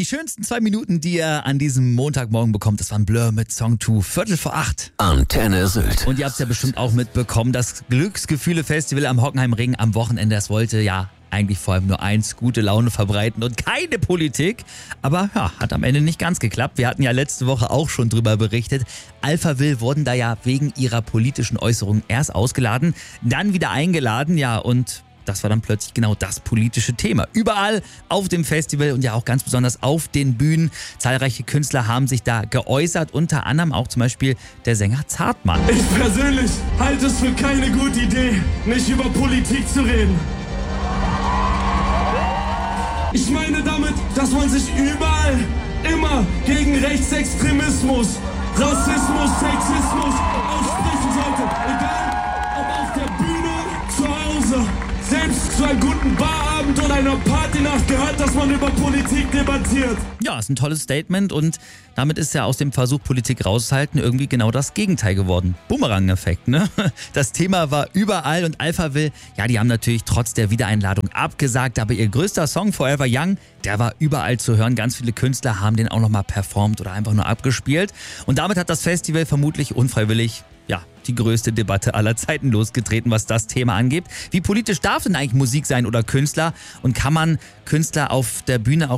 Die schönsten 2 Minuten, die ihr an diesem Montagmorgen bekommt, das waren Blur mit Song 2, 7:45. Antenne Sylt. Und ihr habt es ja bestimmt auch mitbekommen, das Glücksgefühle-Festival am Hockenheimring am Wochenende, das wollte ja eigentlich vor allem nur eins, gute Laune verbreiten und keine Politik. Aber ja, hat am Ende nicht ganz geklappt. Wir hatten ja letzte Woche auch schon drüber berichtet. Alphaville wurden da ja wegen ihrer politischen Äußerungen erst ausgeladen, dann wieder eingeladen, ja, und das war dann plötzlich genau das politische Thema. Überall auf dem Festival und ja auch ganz besonders auf den Bühnen. Zahlreiche Künstler haben sich da geäußert, unter anderem auch zum Beispiel der Sänger Zartmann. Ich persönlich halte es für keine gute Idee, nicht über Politik zu reden. Ich meine damit, dass man sich überall immer gegen Rechtsextremismus, Rassismus, Sexismus aussprechen sollte. Egal, ob auf der Bühne, zu Hause. Selbst zu einem guten Barabend oder einer Partynacht gehört, dass man über Politik debattiert. Ja, ist ein tolles Statement und damit ist ja aus dem Versuch, Politik rauszuhalten, irgendwie genau das Gegenteil geworden. Bumerang-Effekt, ne? Das Thema war überall und Alphaville, ja, die haben natürlich trotz der Wiedereinladung abgesagt, aber ihr größter Song, Forever Young, der war überall zu hören. Ganz viele Künstler haben den auch nochmal performt oder einfach nur abgespielt. Und damit hat das Festival vermutlich unfreiwillig, ja, die größte Debatte aller Zeiten losgetreten, was das Thema angeht. Wie politisch darf denn eigentlich Musik sein oder Künstler? Und kann man Künstler auf der Bühne auch